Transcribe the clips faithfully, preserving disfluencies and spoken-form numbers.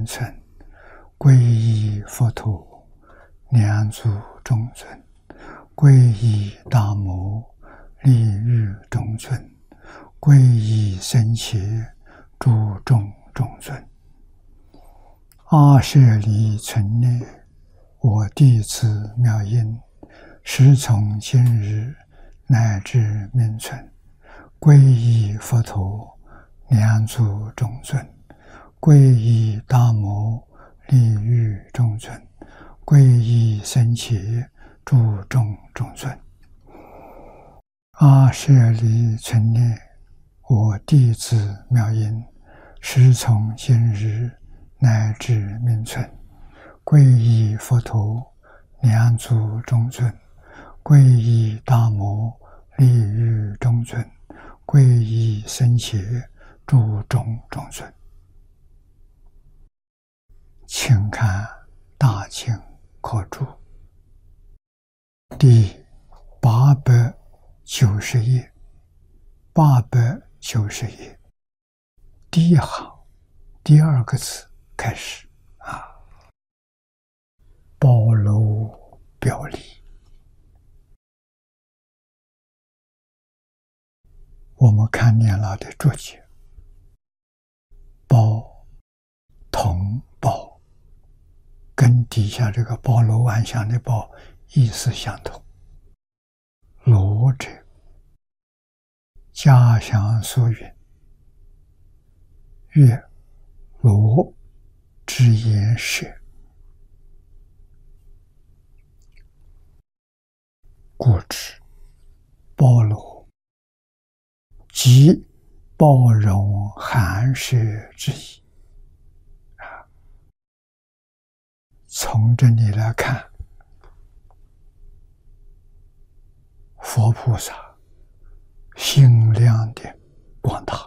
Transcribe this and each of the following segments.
名存，皈依佛陀，两足中尊，皈依大摩，利欲中尊，皈依僧伽，诸众中尊。阿舍离存念，我弟子妙音，时从今日乃至命存，皈依佛陀，两足中尊，皈依大摩，利欲中尊，皈依僧伽，诸众中尊。阿舍离存念，我弟子妙音，时从今日乃至命存，皈依佛陀，两足中尊，皈依大摩，利欲中尊，皈依僧伽，诸众中尊。请看大经课注第八百九十页，八百九十页第一行第二个字开始啊，包罗表里。我们看念老的注解，包同包，跟底下这个包罗万象的包意思相同。罗者，家乡所云，曰罗之言舍，故知包罗即包容含舍之意。从这里来看，佛菩萨心量的广大，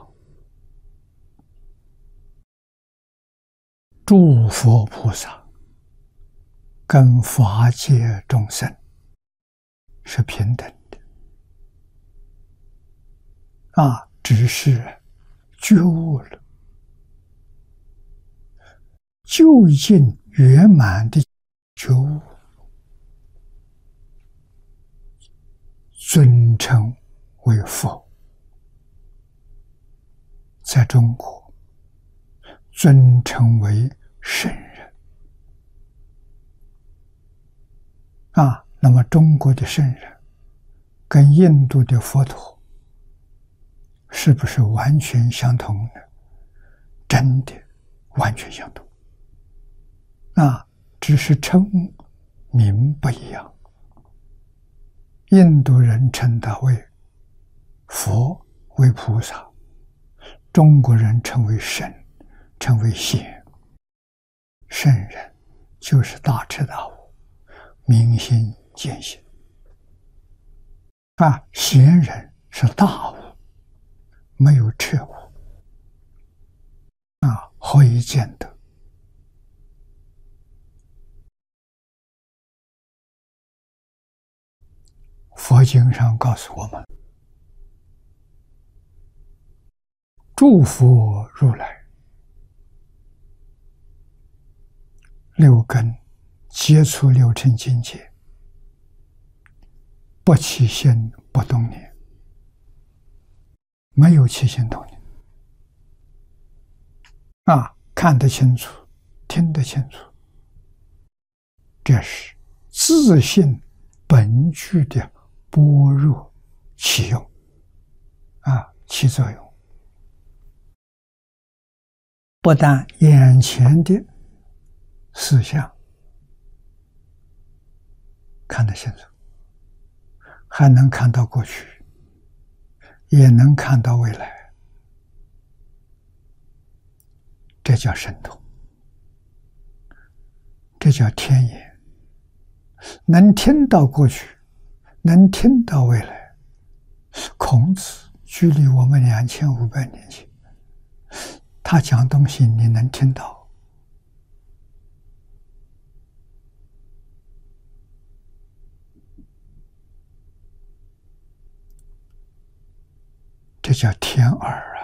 诸佛菩萨跟法界众生是平等的啊，只是觉悟了，究竟圆满的觉悟，尊称为佛。在中国尊称为圣人啊。那么中国的圣人跟印度的佛陀是不是完全相同呢？真的完全相同啊，只是称名不一样。印度人称他为佛，为菩萨，中国人称为神，称为贤。圣人就是大彻大悟，明心见性啊，贤人是大悟，没有彻悟啊，何以见得？佛经上告诉我们，诸佛如来六根接触六尘境界，不起心不动念，没有起心动念啊，看得清楚，听得清楚，这是自性本具的般若起用啊，起作用。不但眼前的事项看得清楚，还能看到过去，也能看到未来，这叫神通，这叫天眼，能听到过去，能听到未来。孔子距离我们两千五百年前，他讲东西你能听到，这叫天耳